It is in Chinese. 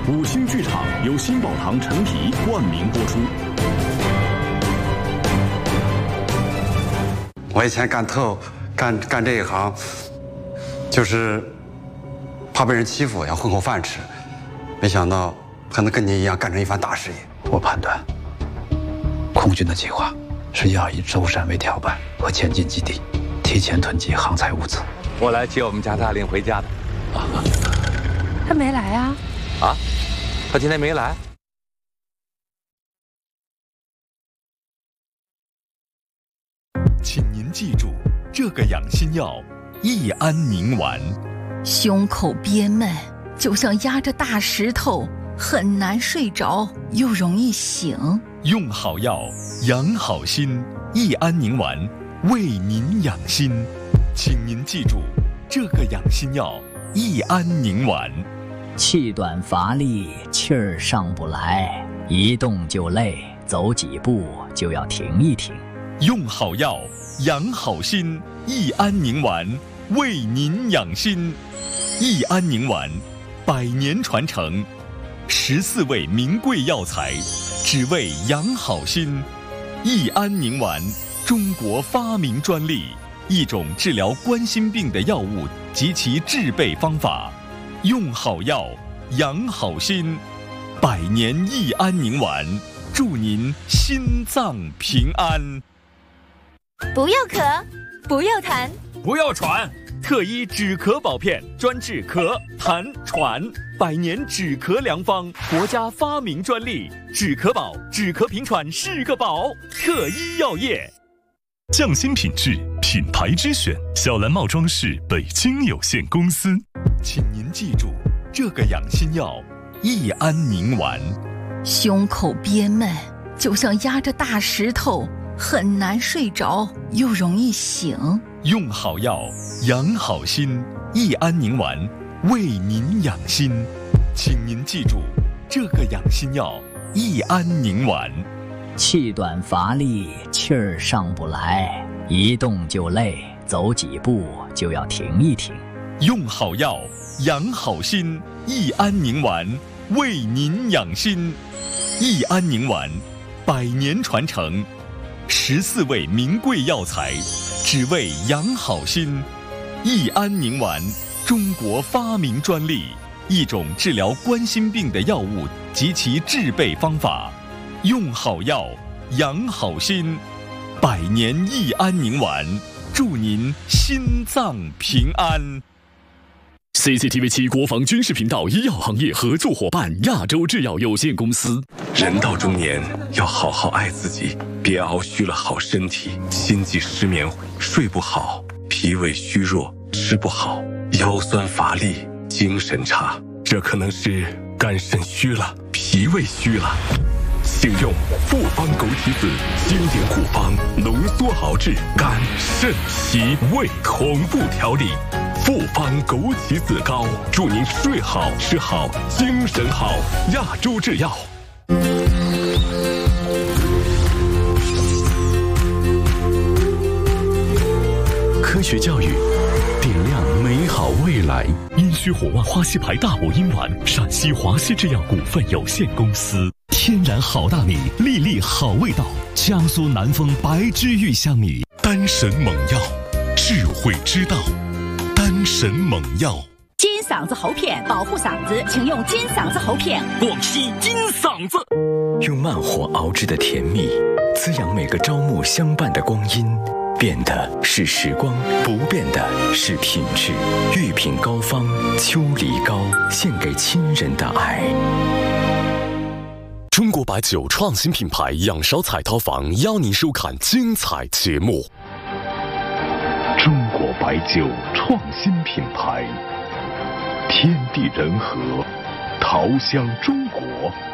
五星剧场由新宝堂陈皮冠名播出。 我以前干这一行，就是怕被人欺负，要混口饭吃。没想到还能跟您一样干成一番大事业。 我判断，空军的计划是要以舟山为跳板和前进基地，提前囤积航材物资。 我来接我们家大令回家的。 他没来啊？ 啊？他今天没来？ 请您记住，这个养心药益安宁丸。 胸口憋闷，就像压着大石头，很难睡着，又容易醒。 用好药，养好心，益安宁丸为您养心。请您记住，这个养心药益安宁丸。 气短乏力，气儿上不来，一动就累，走几步就要停一停。 用好药，养好心，益安宁丸为您养心。益安宁丸100年传承，14味名贵药材，只为养好心。益安宁丸，中国发明专利，一种治疗冠心病的药物及其制备方法。用好药，养好心，100年益安宁丸，祝您心脏平安。 不要咳，不要痰， 不要喘，特医止咳宝片，专治咳、痰、喘，100年止咳良方，国家发明专利，止咳宝，止咳平喘是个宝。特医药业， 匠心品质，品牌之选，小蓝帽装饰北京有限公司。 请您记住，这个养心药益安宁丸。 胸口憋闷，就像压着大石头，很难睡着，又容易醒。 用好药，养好心，益安宁丸为您养心。请您记住，这个养心药益安宁丸。 气短乏力，气儿上不来，一动就累，走几步就要停一停。 用好药，养好心，益安宁丸为您养心。益安宁丸100年传承，14味名贵药材，只为养好心。益安宁丸，中国发明专利，一种治疗冠心病的药物及其制备方法。用好药，养好心，100年益安宁丸，祝您心脏平安。 CCTV7 国防军事频道医药行业合作伙伴亚洲制药有限公司。 人到中年，要好好爱自己，别熬虚了好身体，心悸失眠，睡不好，脾胃虚弱，吃不好，腰酸乏力，精神差，这可能是肝肾虚了，脾胃虚了。请用复方枸杞子经典护方，浓缩熬制肝肾脾胃同步调理。复方枸杞子膏，祝您睡好吃好精神好。亚洲制药。 科学教育，点亮美好未来。阴虚火旺花溪牌大补阴丸，陕西华西制药股份有限公司。天然好大米，粒粒好味道，江苏南丰白之玉香米。丹神猛药，智慧之道。丹神猛药， 金嗓子喉片保护嗓子，请用金嗓子喉片。 广西金嗓子， 用慢火熬制的甜蜜，滋养每个朝暮相伴的光阴。变的是时光，不变的是品质。御品膏方秋梨膏，献给亲人的爱。 中国白酒创新品牌仰韶彩陶坊邀您收看精彩节目。 中国白酒创新品牌，天地人和，陶香中国。